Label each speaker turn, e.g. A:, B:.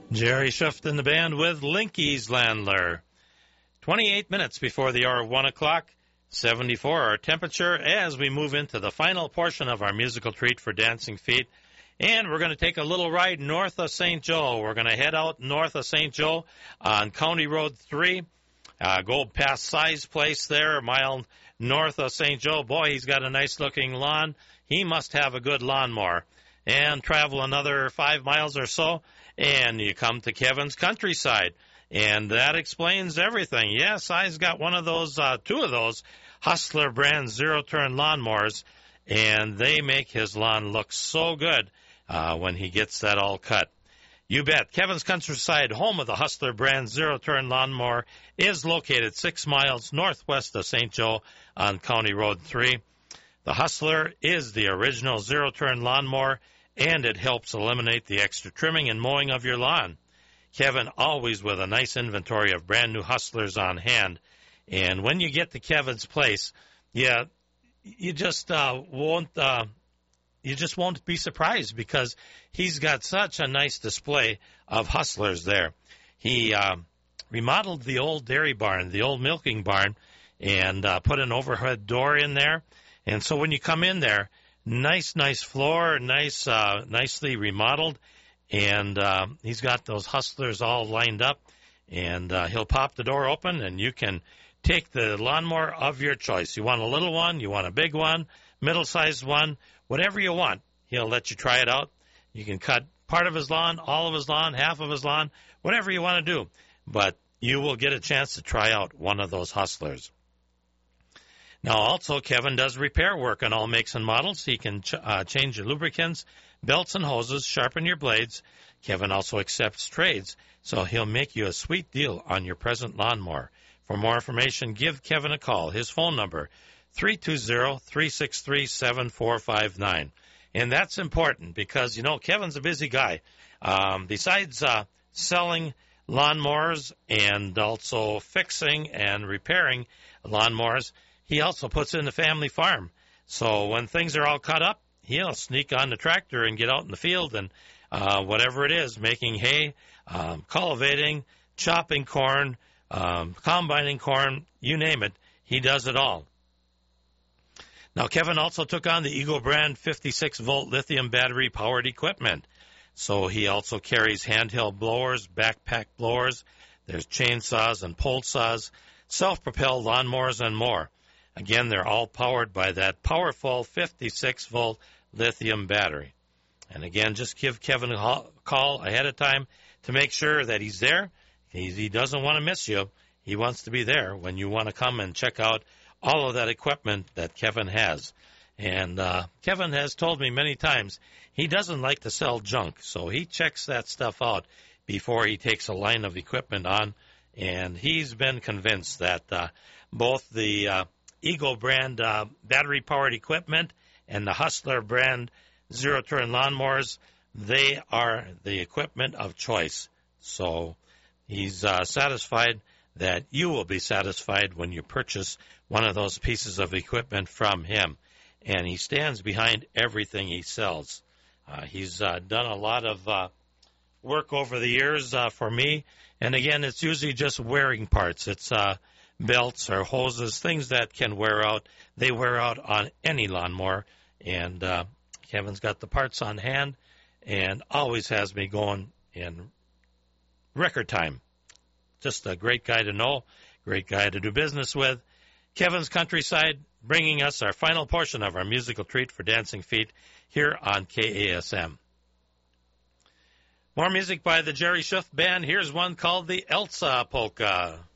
A: Jerry Schuft in the band with Linky's Landler. 28 minutes before the hour of 1 o'clock, 74 our temperature as we move into the final portion of our musical treat for Dancing Feet. And we're going to take a little ride north of St. Joe. We're going to head out north of St. Joe on County Road 3, go past Size Place there, a mile north of St. Joe. Boy, he's got a nice-looking lawn. He must have a good lawnmower. And travel another 5 miles or so, and you come to Kevin's Countryside. And that explains everything. Yes, I's got one of those, two of those Hustler brand zero-turn lawnmowers, and they make his lawn look so good when he gets that all cut. You bet. Kevin's Countryside, home of the Hustler brand zero-turn lawnmower, is located 6 miles northwest of St. Joe on County Road 3. The Hustler is the original zero-turn lawnmower, and it helps eliminate the extra trimming and mowing of your lawn. Kevin always with a nice inventory of brand-new Hustlers on hand. And when you get to Kevin's place, you just won't be surprised because he's got such a nice display of Hustlers there. He remodeled the old dairy barn, the old milking barn, and put an overhead door in there. And so when you come in there, nice floor, nicely remodeled, and he's got those Hustlers all lined up, and he'll pop the door open, and you can take the lawnmower of your choice. You want a little one, you want a big one, middle-sized one, whatever you want. He'll let you try it out. You can cut part of his lawn, all of his lawn, half of his lawn, whatever you want to do. But you will get a chance to try out one of those Hustlers. Now, also, Kevin does repair work on all makes and models. He can change your lubricants, belts and hoses, sharpen your blades. Kevin also accepts trades, so he'll make you a sweet deal on your present lawnmower. For more information, give Kevin a call. His phone number, 320-363-7459. And that's important because, Kevin's a busy guy. Besides selling lawnmowers and also fixing and repairing lawnmowers, he also puts in the family farm. So when things are all cut up, he'll sneak on the tractor and get out in the field and whatever it is, making hay, cultivating, chopping corn, combining corn, you name it, he does it all. Now, Kevin also took on the Eagle brand 56-volt lithium battery-powered equipment. So he also carries handheld blowers, backpack blowers, there's chainsaws and pole saws, self-propelled lawnmowers, and more. Again, they're all powered by that powerful 56-volt lithium battery. And again, just give Kevin a call ahead of time to make sure that he's there. He doesn't want to miss you. He wants to be there when you want to come and check out all of that equipment that Kevin has. And Kevin has told me many times he doesn't like to sell junk, so he checks that stuff out before he takes a line of equipment on. And he's been convinced that both the Eagle brand battery-powered equipment and the Hustler brand zero-turn lawnmowers, they are the equipment of choice. So he's satisfied that you will be satisfied when you purchase one of those pieces of equipment from him. And he stands behind everything he sells. He's done a lot of work over the years for me. And again, it's usually just wearing parts. It's belts or hoses, things that can wear out. They wear out on any lawnmower. And Kevin's got the parts on hand and always has me going in record time. Just a great guy to know, great guy to do business with. Kevin's Countryside, bringing us our final portion of our musical treat for Dancing Feet here on KASM. More music by the Jerry Schuft Band. Here's one called the Elsa Polka.